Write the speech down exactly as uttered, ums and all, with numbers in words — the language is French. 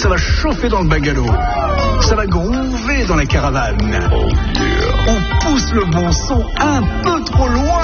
ça va chauffer dans le bungalow. Ça va groover dans la caravane. On pousse le bon son un peu trop loin.